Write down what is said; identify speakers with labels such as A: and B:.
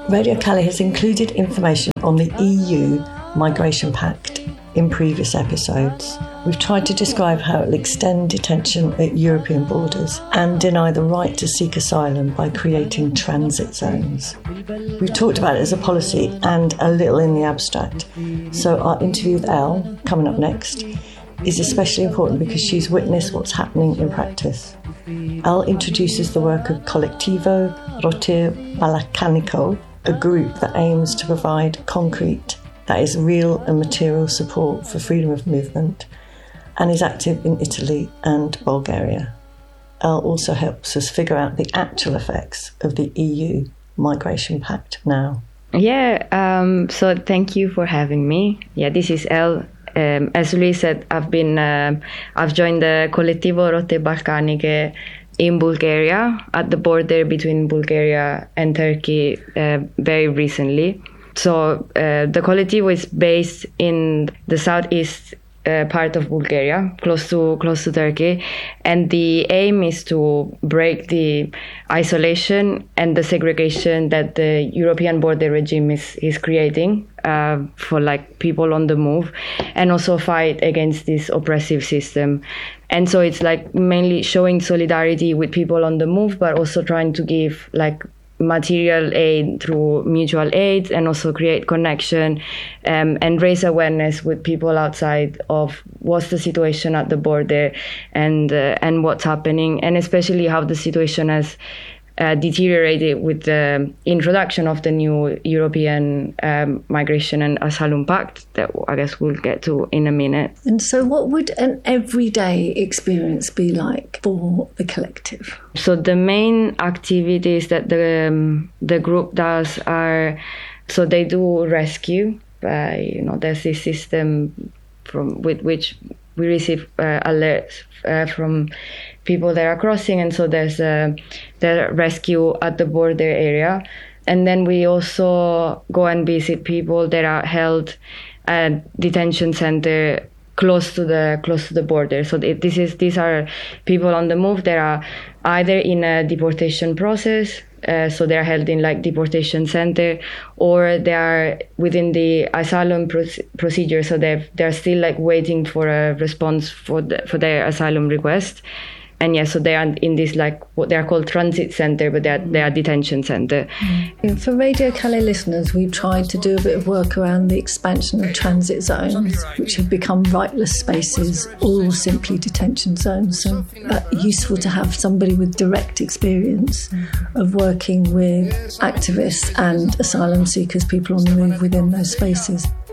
A: Radio Calais has included information on the EU Migration Pact in previous episodes. We've tried to describe how it will extend detention at European borders and deny the right to seek asylum by creating transit zones. We've talked about it as a policy and a little in the abstract. So our interview with Elle, coming up next, is especially important because she's witnessed what's happening in practice. Elle introduces the work of Colectivo Rotir Balcanico, a group that aims to provide concrete, that is real and material support for freedom of movement, and is active in Italy and Bulgaria. Elle also helps us figure out the actual effects of the EU Migration Pact now.
B: So thank you for having me. This is Elle. As Louise said, I've joined the Collettivo Rotte Balcaniche in Bulgaria, at the border between Bulgaria and Turkey, very recently. So the Collettivo is based in the southeast part of Bulgaria, close to Turkey, and the aim is to break the isolation and the segregation that the European border regime is creating for people on the move, and also fight against this oppressive system. And so it's mainly showing solidarity with people on the move, but also trying to give material aid through mutual aid, and also create connection and raise awareness with people outside of what's the situation at the border and what's happening, and especially how the situation has deteriorated with the introduction of the new European Migration and Asylum Pact that I guess we'll get to in a minute.
C: And so what would an everyday experience be like for the collective?
B: So the main activities that the group does are, so they do rescue. There's this system with which we receive alerts from people that are crossing, and so there's the rescue at the border area. And then we also go and visit people that are held at detention center close to the border. So these are people on the move that are either in a deportation process, so they're held in deportation center, or they are within the asylum procedure, so they're still waiting for a response for their asylum request. And so they are in this what they are called transit center, but they are detention center.
C: For Radio Calais listeners, we've tried to do a bit of work around the expansion of transit zones, which have become rightless spaces or simply detention zones. So useful to have somebody with direct experience of working with activists and asylum seekers, people on the move within those spaces.